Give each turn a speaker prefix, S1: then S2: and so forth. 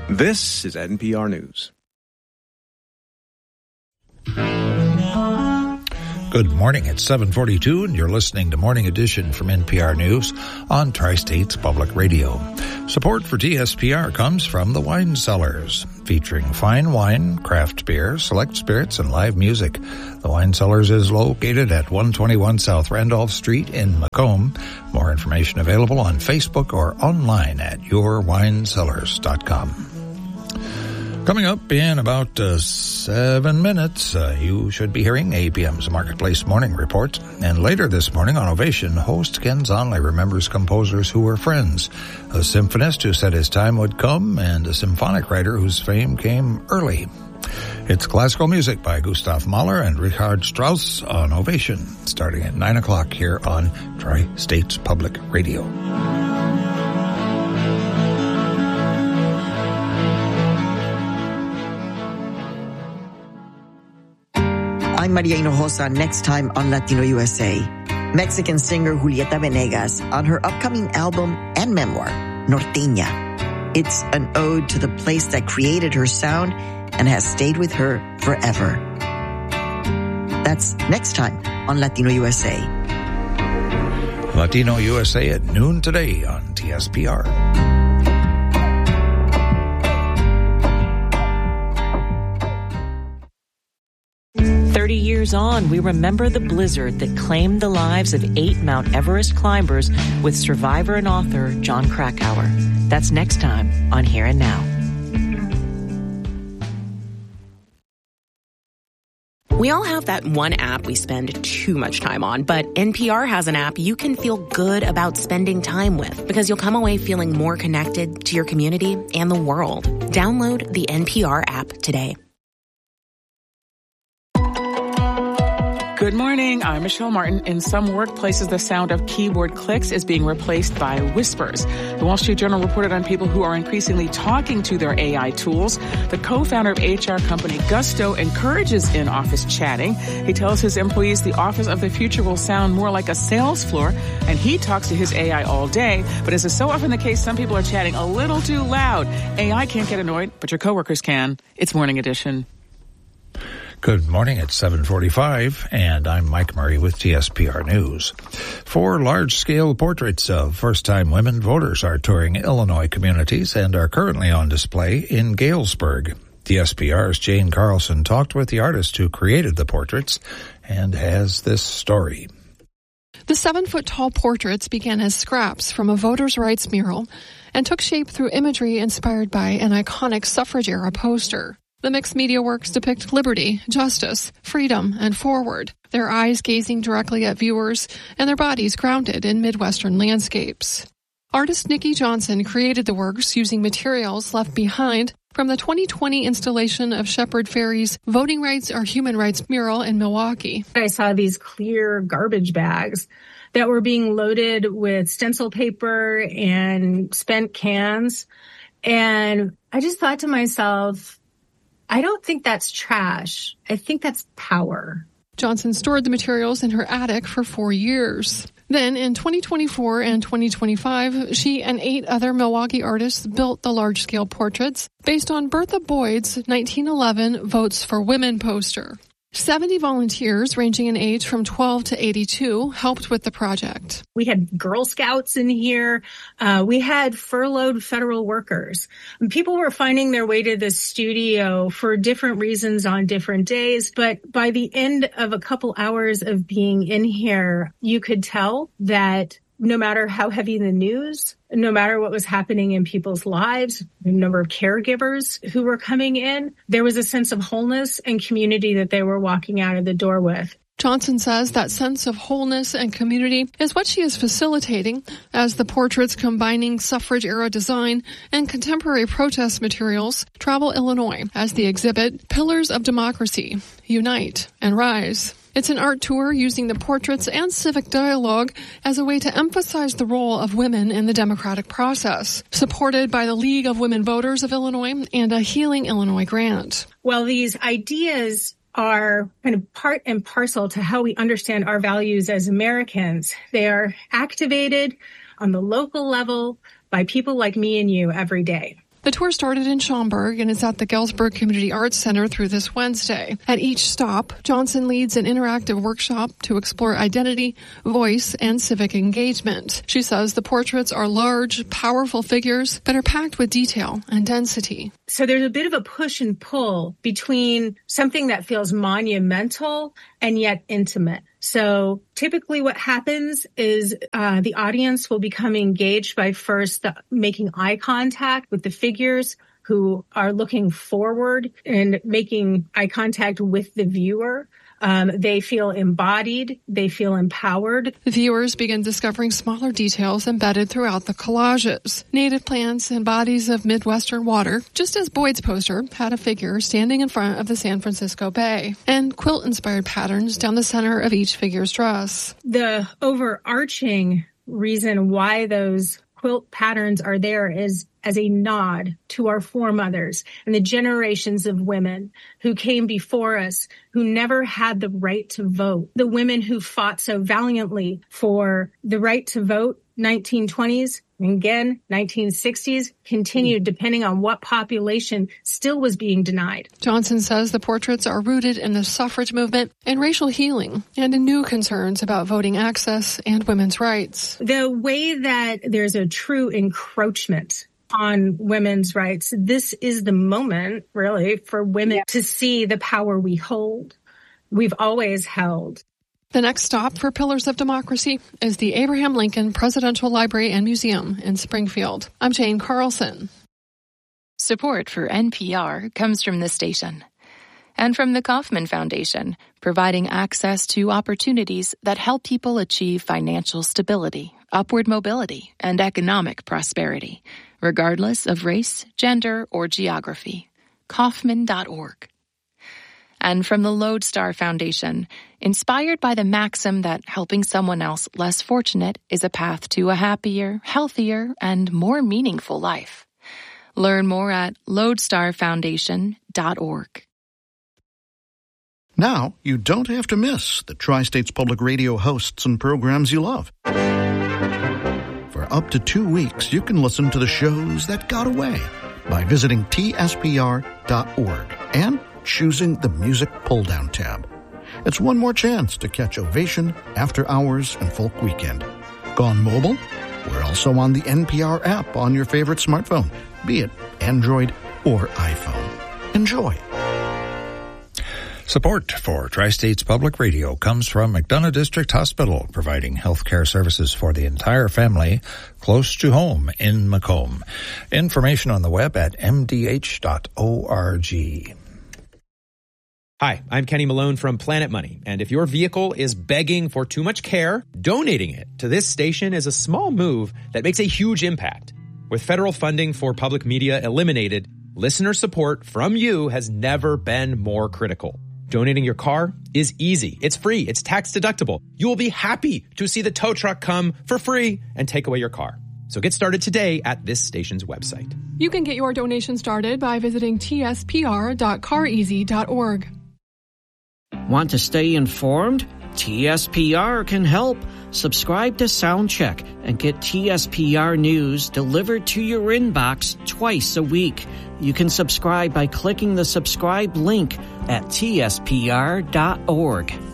S1: This is NPR News.
S2: Good morning. It's 7:42, and you're listening to Morning Edition from NPR News on Tri-States Public Radio. Support for TSPR comes from the Wine Cellars, featuring fine wine, craft beer, select spirits, and live music. The Wine Cellars is located at 121 South Randolph Street in Macomb. More information available on Facebook or online at yourwinecellars.com. Coming up in about 7 minutes, you should be hearing APM's Marketplace Morning Report. And later this morning on Ovation, host Ken Zonley remembers composers who were friends, a symphonist who said his time would come, and a symphonic writer whose fame came early. It's classical music by Gustav Mahler and Richard Strauss on Ovation, starting at 9 o'clock here on Tri-States Public Radio.
S3: I'm Maria Hinojosa. Next time on Latino USA, Mexican singer Julieta Venegas on her upcoming album and memoir, Norteña. It's an ode to the place that created her sound and has stayed with her forever. That's next time on Latino USA.
S2: Latino USA at noon today on TSPR.
S4: 30 years on, we remember the blizzard that claimed the lives of 8 Mount Everest climbers with survivor and author Jon Krakauer. That's next time on Here and Now.
S5: We all have that one app we spend too much time on, but NPR has an app you can feel good about spending time with because you'll come away feeling more connected to your community and the world. Download the NPR app today.
S6: Good morning. I'm Michelle Martin. In some workplaces, the sound of keyboard clicks is being replaced by whispers. The Wall Street Journal reported on people who are increasingly talking to their AI tools. The co-founder of HR company Gusto encourages in-office chatting. He tells his employees the office of the future will sound more like a sales floor, and he talks to his AI all day. But as is so often the case, some people are chatting a little too loud. AI can't get annoyed, but your coworkers can. It's Morning Edition.
S2: Good morning. It's 7:45, and I'm Mike Murray with TSPR News. 4 large-scale portraits of first-time women voters are touring Illinois communities and are currently on display in Galesburg. TSPR's Jane Carlson talked with the artist who created the portraits and has this story.
S7: The 7-foot-tall portraits began as scraps from a voters' rights mural and took shape through imagery inspired by an iconic suffrage-era poster. The mixed media works depict liberty, justice, freedom, and forward, their eyes gazing directly at viewers and their bodies grounded in Midwestern landscapes. Artist Nikki Johnson created the works using materials left behind from the 2020 installation of Shepard Fairey's Voting Rights Are Human Rights mural in Milwaukee.
S8: I saw these clear garbage bags that were being loaded with stencil paper and spent cans. And I just thought to myself, I don't think that's trash. I think that's power.
S7: Johnson stored the materials in her attic for 4 years. Then in 2024 and 2025, she and 8 other Milwaukee artists built the large-scale portraits based on Bertha Boyd's 1911 Votes for Women poster. 70 volunteers ranging in age from 12 to 82 helped with the project.
S8: We had Girl Scouts in here. We had furloughed federal workers. And people were finding their way to the studio for different reasons on different days. But by the end of a couple hours of being in here, you could tell that no matter how heavy the news, no matter what was happening in people's lives, the number of caregivers who were coming in, there was a sense of wholeness and community that they were walking out of the door with.
S7: Johnson says that sense of wholeness and community is what she is facilitating as the portraits combining suffrage-era design and contemporary protest materials travel Illinois as the exhibit Pillars of Democracy, Unite and Rise. It's an art tour using the portraits and civic dialogue as a way to emphasize the role of women in the democratic process, supported by the League of Women Voters of Illinois and a Healing Illinois grant.
S8: Well, these ideas are kind of part and parcel to how we understand our values as Americans. They are activated on the local level by people like me and you every day.
S7: The tour started in Schaumburg and is at the Galesburg Community Arts Center through this Wednesday. At each stop, Johnson leads an interactive workshop to explore identity, voice, and civic engagement. She says the portraits are large, powerful figures that are packed with detail and density.
S8: So there's a bit of a push and pull between something that feels monumental and yet intimate. So typically what happens is the audience will become engaged by first making eye contact with the figures who are looking forward and making eye contact with the viewer. They feel embodied. They feel empowered.
S7: Viewers begin discovering smaller details embedded throughout the collages. Native plants and bodies of Midwestern water, just as Boyd's poster had a figure standing in front of the San Francisco Bay, and quilt-inspired patterns down the center of each figure's dress.
S8: The overarching reason why those quilt patterns are there is as a nod to our foremothers and the generations of women who came before us, who never had the right to vote. The women who fought so valiantly for the right to vote, 1920s, and again, 1960s, continued depending on what population still was being denied.
S7: Johnson says the portraits are rooted in the suffrage movement and racial healing and in new concerns about voting access and women's rights.
S8: The way that there's a true encroachment on women's rights, this is the moment, really, for women to see the power we hold. We've always held.
S7: The next stop for Pillars of Democracy is the Abraham Lincoln Presidential Library and Museum in Springfield. I'm Jane Carlson.
S9: Support for NPR comes from this station and from the Kauffman Foundation, providing access to opportunities that help people achieve financial stability, upward mobility, and economic prosperity, regardless of race, gender, or geography. Kauffman.org. And from the Lodestar Foundation, inspired by the maxim that helping someone else less fortunate is a path to a happier, healthier, and more meaningful life. Learn more at lodestarfoundation.org.
S10: Now, you don't have to miss the Tri-States Public Radio hosts and programs you love. For up to 2 weeks, you can listen to the shows that got away by visiting tspr.org and choosing the Music Pull-Down tab. It's one more chance to catch Ovation, After Hours, and Folk Weekend. Gone mobile? We're also on the NPR app on your favorite smartphone, be it Android or iPhone. Enjoy.
S2: Support for Tri-States Public Radio comes from McDonough District Hospital, providing healthcare services for the entire family close to home in Macomb. Information on the web at mdh.org.
S11: Hi, I'm Kenny Malone from Planet Money, and if your vehicle is begging for too much care, donating it to this station is a small move that makes a huge impact. With federal funding for public media eliminated, listener support from you has never been more critical. Donating your car is easy. It's free. It's tax deductible. You will be happy to see the tow truck come for free and take away your car. So get started today at this station's website.
S7: You can get your donation started by visiting tspr.careasy.org.
S12: Want to stay informed? TSPR can help. Subscribe to Soundcheck and get TSPR news delivered to your inbox twice a week. You can subscribe by clicking the subscribe link at tspr.org.